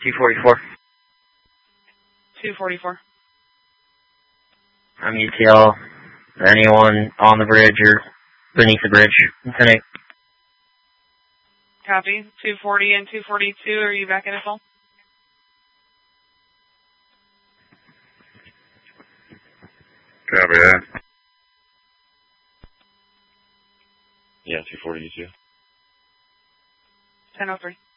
244. 244. I'm UTL. Anyone on the bridge or beneath the bridge? 10-8. Copy. 240 and 242. Are you back at us all? Copy that. Yeah, 240 you too. 1003.